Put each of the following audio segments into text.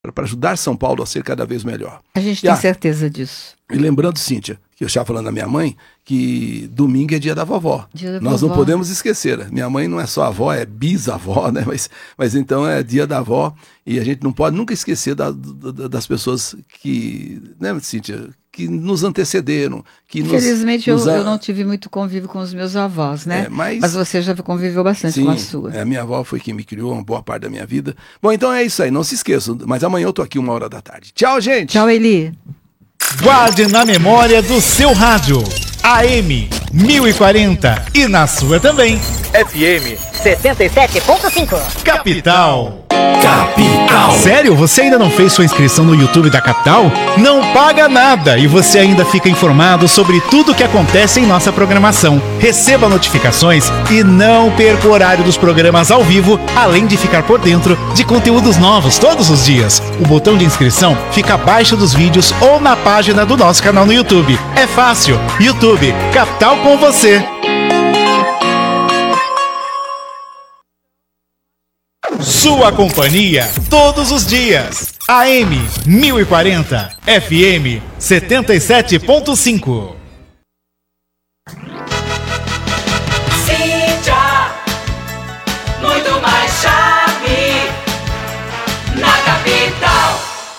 para ajudar São Paulo a ser cada vez melhor. A gente tem certeza disso. E lembrando, Cíntia, que eu estava falando da minha mãe, que domingo é dia da vovó. Nós não podemos esquecer. Minha mãe não é só avó, é bisavó, né? Mas então é dia da avó e a gente não pode nunca esquecer das pessoas que, né, Cíntia, que nos antecederam. Infelizmente eu não tive muito convívio com os meus avós, né? Mas você já conviveu bastante com a sua. A minha avó foi quem me criou uma boa parte da minha vida. Bom, então é isso aí, não se esqueçam. Mas amanhã eu tô aqui 1h da tarde. Tchau, gente! Tchau, Eli! Guarde na memória do seu rádio, AM 1040 e na sua também, FM 77.5. Capital. Sério? Você ainda não fez sua inscrição no YouTube da Capital? Não paga nada e você ainda fica informado sobre tudo o que acontece em nossa programação. Receba notificações e não perca o horário dos programas ao vivo, além de ficar por dentro de conteúdos novos todos os dias. O botão de inscrição fica abaixo dos vídeos ou na página do nosso canal no YouTube. É fácil. YouTube, Capital com você. Sua companhia todos os dias. AM 1040, FM 77.5. Cíntia, muito mais charme na capital.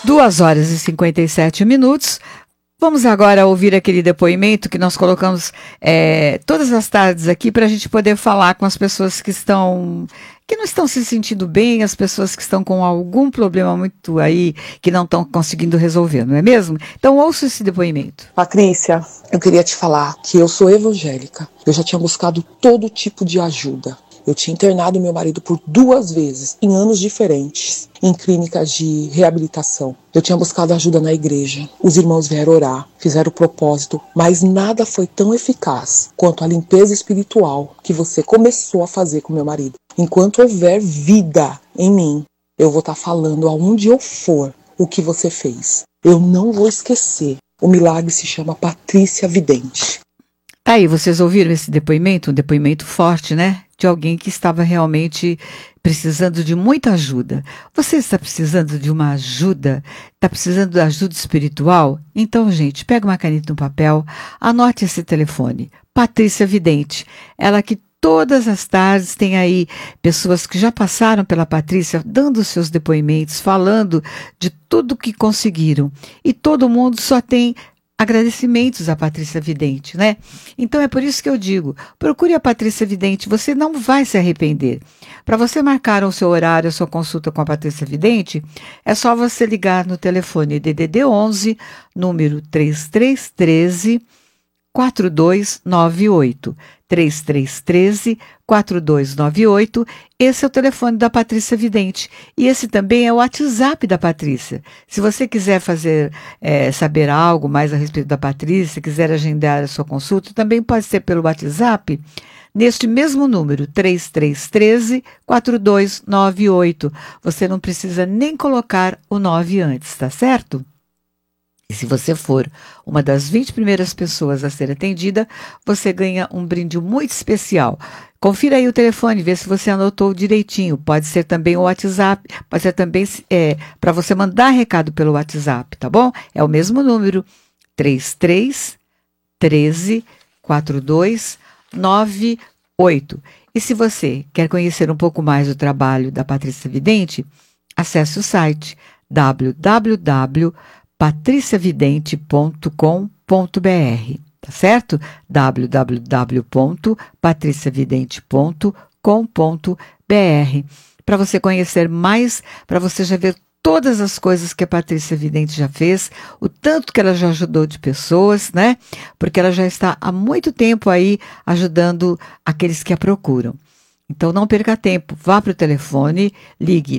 2h57. Vamos agora ouvir aquele depoimento que nós colocamos todas as tardes aqui para a gente poder falar com as pessoas que não estão se sentindo bem, as pessoas que estão com algum problema muito aí, que não estão conseguindo resolver, não é mesmo? Então ouça esse depoimento. Patrícia, eu queria te falar que eu sou evangélica. Eu já tinha buscado todo tipo de ajuda. Eu tinha internado meu marido por 2 vezes, em anos diferentes, em clínicas de reabilitação. Eu tinha buscado ajuda na igreja. Os irmãos vieram orar, fizeram o propósito, mas nada foi tão eficaz quanto a limpeza espiritual que você começou a fazer com meu marido. Enquanto houver vida em mim, eu vou estar falando aonde eu for o que você fez. Eu não vou esquecer. O milagre se chama Patrícia Vidente. Tá aí, vocês ouviram esse depoimento? Um depoimento forte, né? De alguém que estava realmente precisando de muita ajuda. Você está precisando de uma ajuda? Está precisando de ajuda espiritual? Então, gente, pega uma caneta e um papel, anote esse telefone. Patrícia Vidente, ela que todas as tardes tem aí pessoas que já passaram pela Patrícia, dando seus depoimentos, falando de tudo que conseguiram. E todo mundo só tem agradecimentos à Patrícia Vidente, né? Então é por isso que eu digo, procure a Patrícia Vidente, você não vai se arrepender. Para você marcar o seu horário, a sua consulta com a Patrícia Vidente, é só você ligar no telefone DDD 11, número 3313 4298. 3313-4298, esse é o telefone da Patrícia Vidente. E esse também é o WhatsApp da Patrícia. Se você quiser saber algo mais a respeito da Patrícia, quiser agendar a sua consulta, também pode ser pelo WhatsApp, neste mesmo número, 3313-4298. Você não precisa nem colocar o 9 antes, tá certo? E se você for uma das 20 primeiras pessoas a ser atendida, você ganha um brinde muito especial. Confira aí o telefone, vê se você anotou direitinho. Pode ser também o WhatsApp, pode ser também para você mandar recado pelo WhatsApp, tá bom? É o mesmo número, 3313-4298. E se você quer conhecer um pouco mais do trabalho da Patrícia Vidente, acesse o site www.patriciavidente.com.br, tá certo? www.patriciavidente.com.br, para você conhecer mais, para você já ver todas as coisas que a Patrícia Vidente já fez, o tanto que ela já ajudou de pessoas, né? Porque ela já está há muito tempo aí ajudando aqueles que a procuram. Então, não perca tempo, vá para o telefone, ligue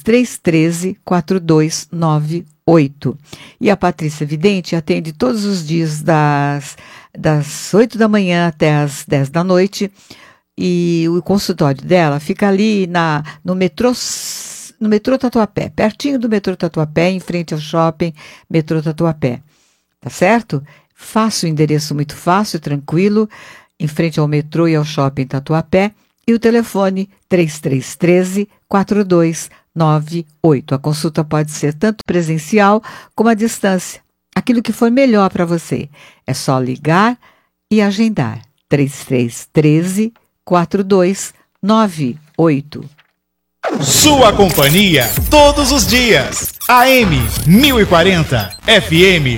3313-4298. E a Patrícia Vidente atende todos os dias das 8 da manhã até as 10 da noite. E o consultório dela fica ali no metrô Tatuapé, pertinho do metrô Tatuapé, em frente ao shopping metrô Tatuapé. Tá certo? Fácil, endereço muito fácil, tranquilo, em frente ao metrô e ao shopping Tatuapé. E o telefone 3313-4298. 98. A consulta pode ser tanto presencial como à distância. Aquilo que for melhor para você. É só ligar e agendar. 3313-4298. Sua companhia todos os dias. AM 1040, FM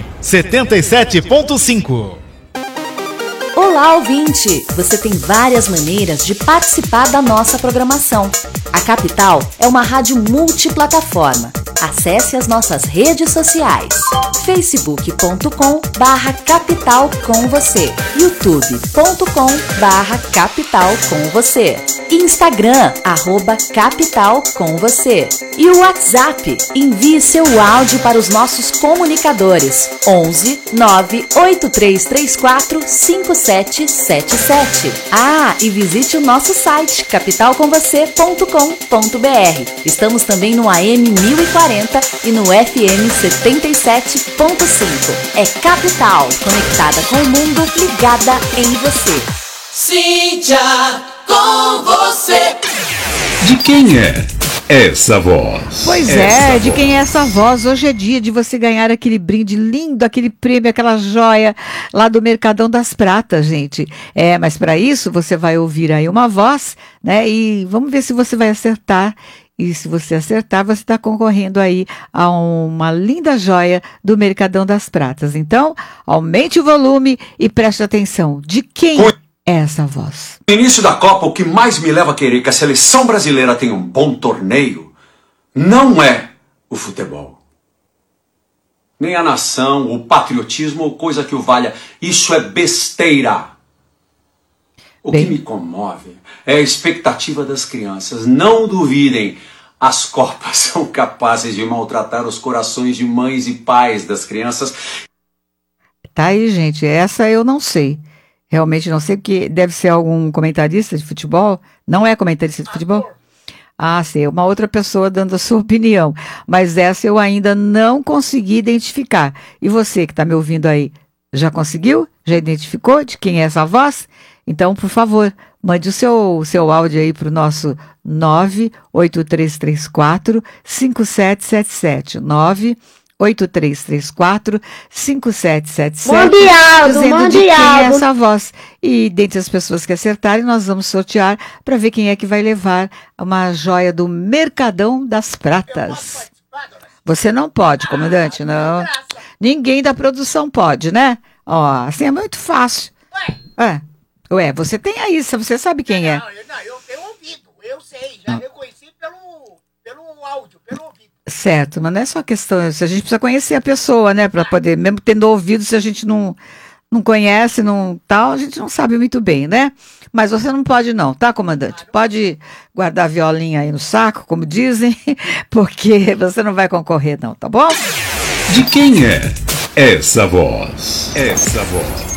77.5. Olá, ouvinte! Você tem várias maneiras de participar da nossa programação. A Capital é uma rádio multiplataforma. Acesse as nossas redes sociais. facebook.com/capital com você, youtube.com/capital com você, Instagram @capital com você e o WhatsApp. Envie seu áudio para os nossos comunicadores 11 98334 5777. E visite o nosso site capitalcomvocê.com.br. Estamos também no AM 1040 e no FM 77.5. É Capital, conectada com o mundo, ligada em você. Cíntia, com você. De quem é essa voz? Pois é, de quem é essa voz? Hoje é dia de você ganhar aquele brinde lindo, aquele prêmio, aquela joia lá do Mercadão das Pratas, gente. Mas para isso você vai ouvir aí uma voz, né? E vamos ver se você vai acertar. E se você acertar, você está concorrendo aí a uma linda joia do Mercadão das Pratas. Então, aumente o volume e preste atenção. De quem é essa voz? No início da Copa, o que mais me leva a querer que a seleção brasileira tenha um bom torneio não é o futebol. Nem a nação, o patriotismo ou coisa que o valha. Isso é besteira. O que me comove é a expectativa das crianças. Não duvidem, as Copas são capazes de maltratar os corações de mães e pais das crianças. Tá aí, gente. Essa eu não sei. Realmente não sei, porque deve ser algum comentarista de futebol. Não é comentarista de futebol? Sim, uma outra pessoa dando a sua opinião. Mas essa eu ainda não consegui identificar. E você que está me ouvindo aí, já conseguiu? Já identificou de quem é essa voz? Então, por favor, mande o seu áudio aí para o nosso 98334-5777. 98334-5777. Mande áudio, dizendo de quem é essa voz. E dentre as pessoas que acertarem, nós vamos sortear para ver quem é que vai levar uma joia do Mercadão das Pratas. Você não pode, comandante, não. Ninguém da produção pode, né? Assim é muito fácil. Ué, você tem aí, você sabe quem é. Não, eu tenho ouvido, eu sei, já reconheci pelo áudio, pelo ouvido. Certo, mas não é só questão, se a gente precisa conhecer a pessoa, né, para poder, mesmo tendo ouvido, se a gente não conhece, não tal, a gente não sabe muito bem, né? Mas você não pode não, tá, comandante? Pode guardar a violinha aí no saco, como dizem, porque você não vai concorrer não, tá bom? De quem é essa voz? Essa voz.